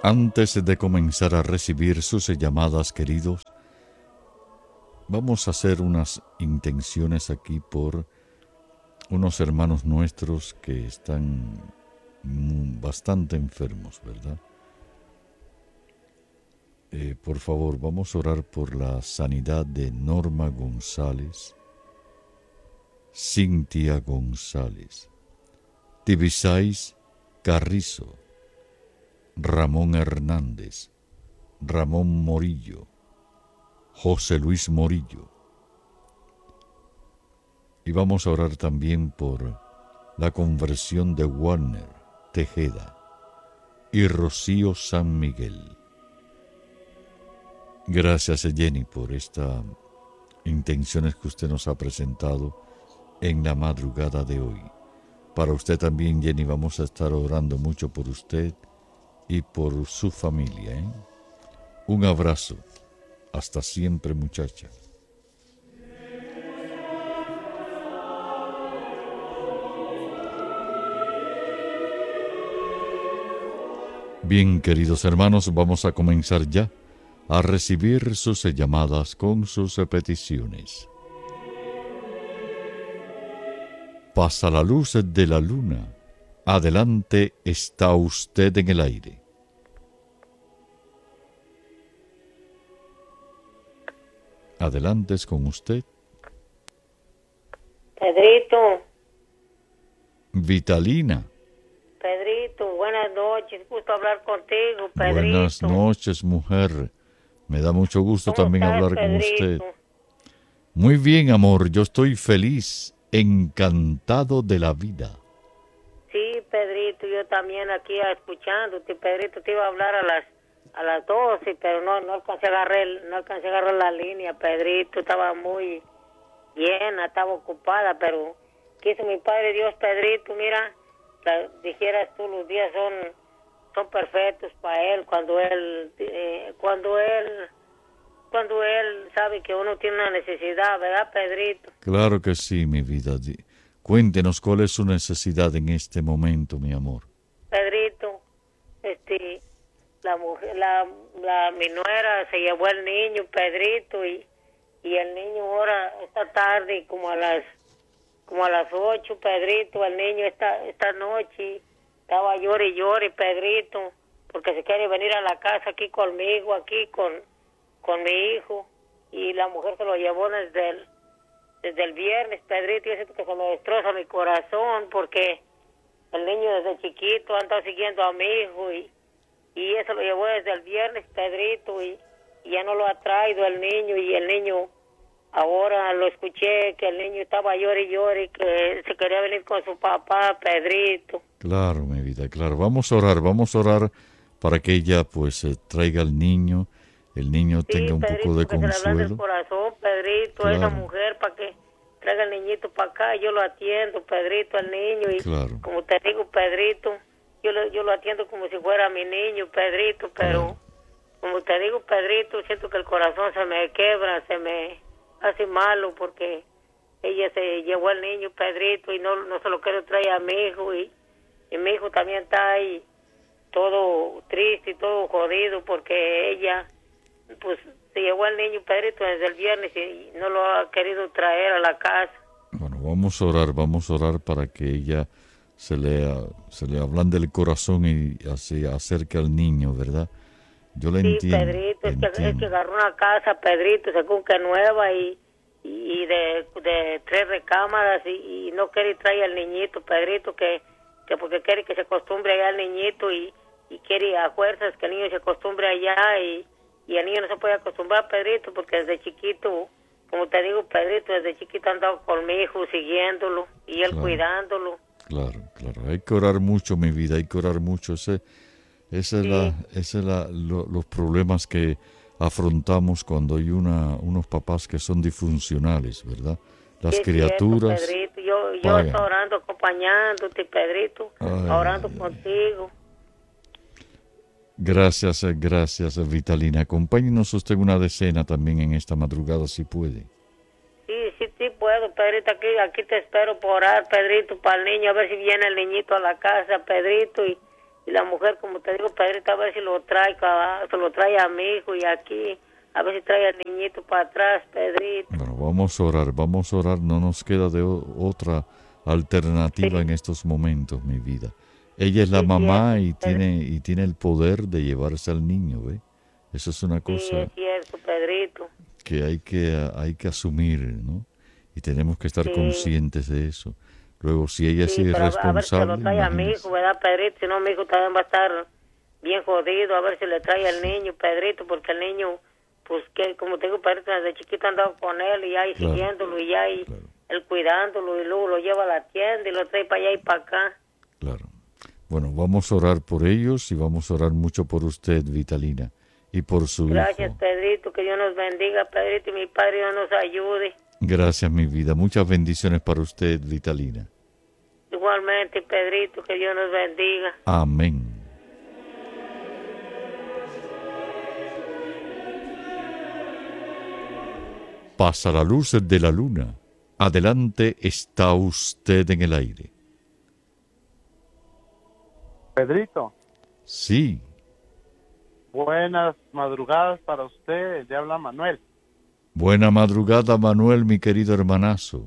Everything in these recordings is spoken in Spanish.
Antes de comenzar a recibir sus llamadas, queridos, vamos a hacer unas intenciones aquí por unos hermanos nuestros que están bastante enfermos, ¿verdad? Por favor, vamos a orar por la sanidad de Norma González, Cintia González, Tibisais Carrizo, Ramón Hernández, Ramón Morillo, José Luis Morillo. Y vamos a orar también por la conversión de Warner Tejeda y Rocío San Miguel. Gracias, Jenny, por estas intenciones que usted nos ha presentado en la madrugada de hoy. Para usted también, Jenny, vamos a estar orando mucho por usted y por su familia, ¿eh? Un abrazo. Hasta siempre, muchacha. Bien, queridos hermanos, vamos a comenzar ya a recibir sus llamadas con sus peticiones. Pasa la luz de la luna. Adelante, está usted en el aire. Adelante, es con usted. Pedrito. Vitalina. Pedrito, buenas noches. Gusto hablar contigo, Pedrito. Buenas noches, mujer. Me da mucho gusto también estás, hablar con Pedrito? usted. Muy bien, amor. Yo estoy feliz, encantado de la vida. Sí, Pedrito, yo también aquí escuchándote, Pedrito. Te iba a hablar a las 12, pero no alcancé a agarrar la línea, Pedrito. Estaba muy llena, estaba ocupada, pero quiso mi Padre Dios, Pedrito, mira, dijeras tú, los días son perfectos para él cuando él sabe que uno tiene una necesidad, ¿verdad, Pedrito? Claro que sí, mi vida. Cuéntenos cuál es su necesidad en este momento, mi amor. Pedrito, la mujer, mi nuera se llevó el niño, Pedrito, y el niño ahora esta tarde como a las 8, Pedrito, el niño esta noche estaba llore, Pedrito, porque se quiere venir a la casa aquí conmigo, aquí con mi hijo, y la mujer se lo llevó desde el viernes, Pedrito. Yo siento que se me destroza mi corazón, porque el niño desde chiquito ha andado siguiendo a mi hijo, y eso lo llevó desde el viernes, Pedrito, y ya no lo ha traído el niño, y el niño, ahora lo escuché, que el niño estaba llore, que se quería venir con su papá, Pedrito. Claro, mi vida, claro. Vamos a orar para que ella pues traiga al niño, el niño Sí, tenga un Pedrito, poco de que se le consuelo. ablande el corazón, Pedrito, Claro. a esa mujer, para que traiga el niñito para acá. Yo lo atiendo, Pedrito, al niño, y Claro. como te digo, Pedrito, yo lo atiendo como si fuera mi niño, Pedrito, pero como te digo, Pedrito, siento que el corazón se me quebra, se me hace malo, porque ella se llevó al niño, Pedrito, y no se lo quiero traer a mi hijo, y mi hijo también está ahí todo triste y todo jodido, porque ella pues se llevó al niño, Pedrito, desde el viernes, y no lo ha querido traer a la casa. Bueno, vamos a orar para que ella se le ablande el corazón y así acerque al niño, ¿verdad? Yo le entiendo. Pedrito, es que agarró una casa, Pedrito, según que nueva, y de 3 recámaras, y no quiere traer al niñito, Pedrito, que porque quiere que se acostumbre allá al niñito, y quiere a fuerzas que el niño se acostumbre allá, y el niño no se puede acostumbrar, Pedrito, porque desde chiquito, como te digo, Pedrito, desde chiquito ha andado con mi hijo siguiéndolo y él cuidándolo. Claro, hay que orar mucho, mi vida, hay que orar mucho. Los problemas que afrontamos cuando hay unos papás que son disfuncionales, ¿verdad? Las criaturas. Cierto, Pedrito. Yo estoy orando, acompañándote, Pedrito, orando contigo. Gracias, Vitalina. Acompáñenos usted una decena también en esta madrugada, si puede. Sí puedo, Pedrito. Aquí te espero por orar, Pedrito, para el niño, a ver si viene el niñito a la casa, Pedrito, y Y la mujer, como te digo, Pedrito, a ver si lo trae, se lo trae a mi hijo y aquí, a ver si trae al niñito para atrás, Pedrito. Bueno, vamos a orar, no nos queda de otra alternativa Sí, en estos momentos, mi vida. Ella es la sí, mamá cierto, y tiene el poder de llevarse al niño, ¿ve? Eso es una sí, cosa es cierto, Pedrito. que hay que asumir, ¿no? Y tenemos que estar Sí, conscientes de eso. Luego, si ella es sí, pero a ver si se lo irresponsable, trae a mi hijo, imagínese. ¿verdad, Pedrito? Si no, mi hijo también va a estar bien jodido, a ver si le trae al niño, Pedrito, porque el niño, pues que, como te digo, Pedrito, desde chiquito andaba con él y ahí Claro, siguiéndolo y ahí claro, él cuidándolo y luego lo lleva a la tienda y lo trae para allá y para acá. claro. Bueno, vamos a orar por ellos y vamos a orar mucho por usted, Vitalina, y por su Gracias, hijo. Pedrito, que Dios nos bendiga, Pedrito, y mi Padre Dios nos ayude. Gracias, mi vida. Muchas bendiciones para usted, Vitalina. Igualmente, Pedrito, que Dios nos bendiga. Amén. Pasa la luz de la luna. Adelante está usted en el aire. Pedrito, Sí. buenas madrugadas para usted. Le habla Manuel. Buena madrugada, Manuel, mi querido hermanazo.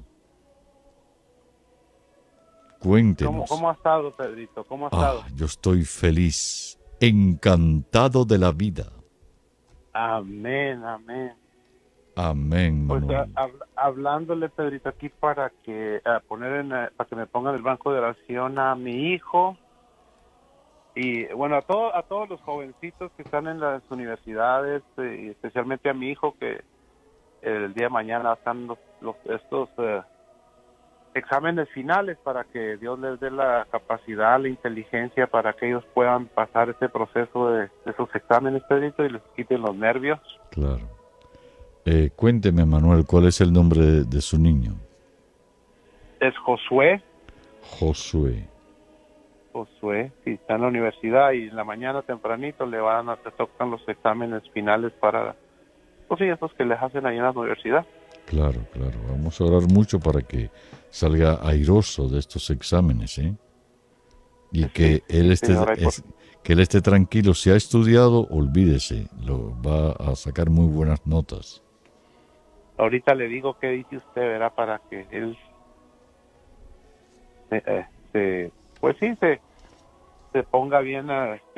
Cuéntenos. ¿Cómo ha estado, Pedrito? ¿Cómo ha estado? Yo estoy feliz, encantado de la vida. Amén, amén. Amén, Pues Manuel. hablándole, Pedrito, aquí para que para que me pongan en el banco de oración a mi hijo y bueno a todos los jovencitos que están en las universidades y especialmente a mi hijo que el día de mañana están estos exámenes finales para que Dios les dé la capacidad, la inteligencia para que ellos puedan pasar este proceso de esos exámenes, Pedrito, y les quiten los nervios. Claro. Cuénteme, Manuel, ¿cuál es el nombre de su niño? Es Josué. Josué. Josué, sí, está en la universidad y en la mañana tempranito le tocan los exámenes finales para, pues sí, esos que les hacen ahí en la universidad. Claro, claro. Vamos a orar mucho para que salga airoso de estos exámenes, ¿eh? Y que él esté, señora, que él esté tranquilo. Si ha estudiado, olvídese, lo va a sacar muy buenas notas. ahorita le digo qué dice usted, ¿verdad? Para que él, pues sí, se ponga bien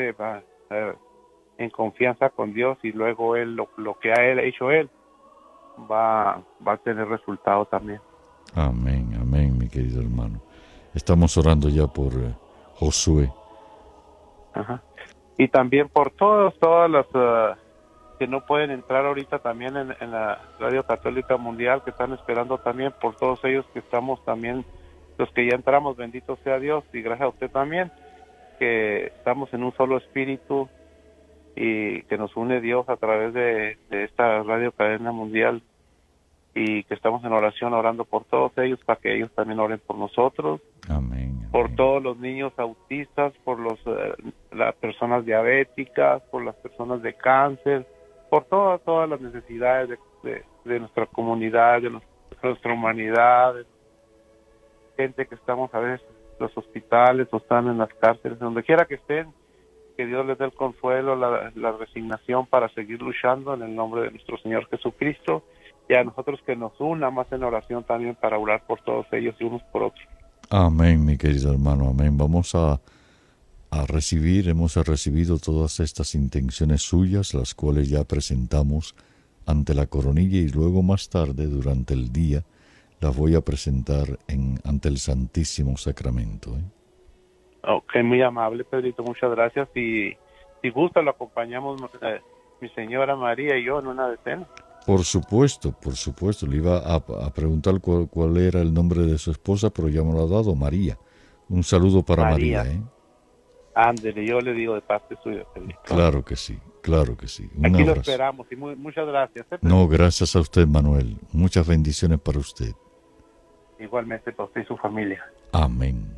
en confianza con Dios y luego él, lo que ha hecho él, va a tener resultado también. Amén, amén, mi querido hermano. Estamos orando ya por Josué. Ajá. Y también por todas las que no pueden entrar ahorita también en la Radio Católica Mundial, que están esperando también, por todos ellos que estamos también, los que ya entramos, bendito sea Dios, y gracias a usted también, que estamos en un solo espíritu y que nos une Dios a través de esta Radio Cadena Mundial, y que estamos en oración orando por todos ellos para que ellos también oren por nosotros. Amén, amén. Por todos los niños autistas, por las personas diabéticas, por las personas de cáncer, por todas las necesidades de nuestra comunidad, de nuestra humanidad, gente que estamos a veces en los hospitales o están en las cárceles, donde quiera que estén, que Dios les dé el consuelo, la resignación para seguir luchando en el nombre de nuestro Señor Jesucristo, y a nosotros que nos una más en oración también para orar por todos ellos y unos por otros. Amén, mi querido hermano, amén. Vamos a hemos recibido todas estas intenciones suyas, las cuales ya presentamos ante la coronilla y luego más tarde, durante el día, las voy a presentar ante el Santísimo Sacramento. Ok, muy amable, Pedrito, muchas gracias. Y si gusta, lo acompañamos mi señora María y yo en una decena. Por supuesto, le iba a preguntar cuál era el nombre de su esposa, pero ya me lo ha dado, María. Un saludo para María, ¿eh? Ándele, yo le digo de parte suya, Pedrito. Claro que sí, claro que sí. Un Aquí abrazo. lo esperamos y muchas gracias. No, gracias a usted, Manuel. Muchas bendiciones para usted. Igualmente para usted y su familia. Amén.